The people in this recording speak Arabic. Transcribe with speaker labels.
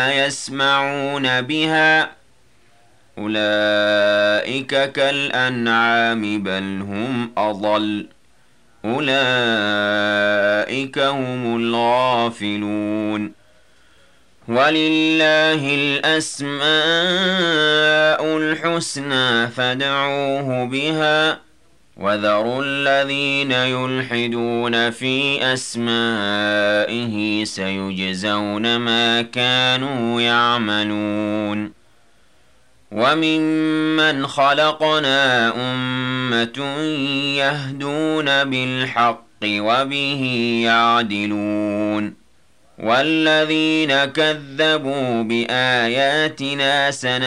Speaker 1: يسمعون بها أولئك كالأنعام بل هم أضل أولئك هم الغافلون ولله الأسماء الحسنى فادعوه بها وذروا الذين يلحدون في أسمائه سيجزون ما كانوا يعملون وممن خلقنا أمة يهدون بالحق وبه يعدلون والذين كذبوا بآياتنا